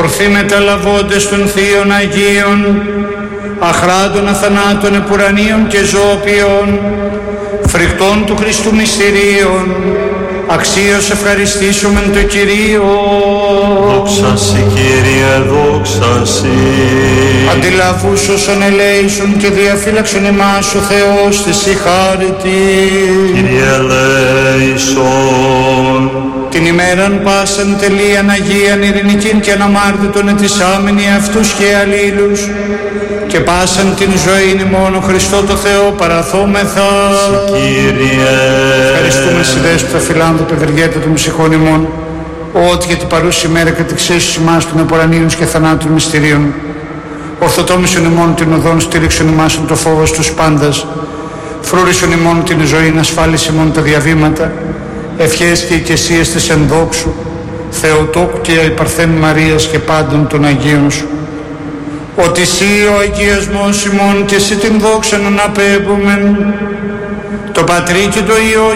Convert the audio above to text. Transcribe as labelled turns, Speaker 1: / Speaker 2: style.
Speaker 1: ορθοί μεταλαβώντες των Θείων Αγίων, αχράντων αθανάτων επουρανίων και ζώπιων, φρικτών του Χριστού μυστηρίων, αξίως ευχαριστήσομεν το Κυρίο.
Speaker 2: Δόξα Συ, Κύριε, δόξα Συ.
Speaker 1: Αντιλαβούς όσων ελέησον και διαφύλαξον ημάς ο Θεός της η χάρητη.
Speaker 2: Κύριε ελέησον.
Speaker 1: Την ημέραν πάσαν τελείαν Αγίαν ειρηνικήν και αναμάρτητον ετισάμενοι αυτούς και αλλήλους και πάσαν την ζωήν ημών Χριστό το Θεό παραθόμεθα.
Speaker 2: Κύριε.
Speaker 1: Ευχαριστούμε Συ Δέσποτα φιλάνθρωπε ευεργέτα των ψυχών ημών, ότι για την παρούση ημέρα κατεξαίσεις ημάς των επουρανίων και θανάτων μυστηρίων, ορθοτόμησον ημών την οδόν, στήριξον ημάς το φόβος τους πάντας, φρούρισον ημών την ζωήν, ασφάλιση ημών τα διαβήματα, ευχές και οικεσίες της ενδόξου, Θεοτόκου και Παρθέν Μαρίας και πάντων των Αγίων Σου. Ότι Συ ο αγιασμός ημών και Συ την δόξαν αναπέμπομεν, το Πατρί και το Υιό